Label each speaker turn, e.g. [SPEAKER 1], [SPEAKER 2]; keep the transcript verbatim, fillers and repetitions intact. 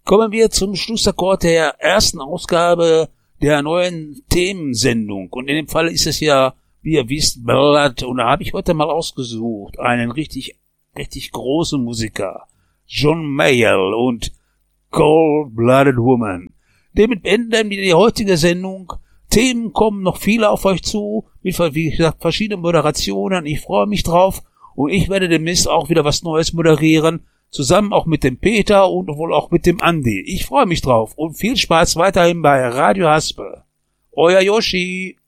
[SPEAKER 1] kommen wir zum Schlussakkord der ersten Ausgabe der neuen Themensendung. Und in dem Fall ist es ja, wie ihr wisst, Ballad. Und da habe ich heute mal ausgesucht einen richtig, richtig großen Musiker. John Mayall und Cold-Blooded Woman. Damit beenden wir die heutige Sendung. Themen kommen noch viele auf euch zu, mit, wie gesagt, verschiedenen Moderationen. Ich freue mich drauf und ich werde demnächst auch wieder was Neues moderieren, zusammen auch mit dem Peter und wohl auch mit dem Andi. Ich freue mich drauf und viel Spaß weiterhin bei Radio Haspe. Euer Yoshi.